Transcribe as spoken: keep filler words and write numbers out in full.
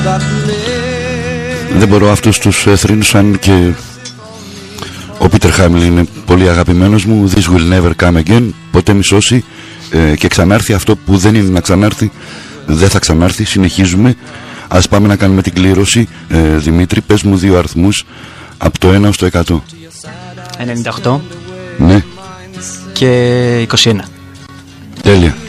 Δεν μπορώ αυτούς τους θρήνους, αν και ο Πίτερ Χάμιλ είναι πολύ αγαπημένος μου. This will never come again. Ποτέ μη σώσει ε, και ξανάρθει αυτό που δεν είναι να ξανάρθει. Δεν θα ξανάρθει. Συνεχίζουμε. Ας πάμε να κάνουμε την κλήρωση. ε, Δημήτρη, πες μου δύο αριθμούς από το ένα ως το εκατό. ενενήντα οκτώ. Ναι. Και είκοσι ένα. Τέλεια.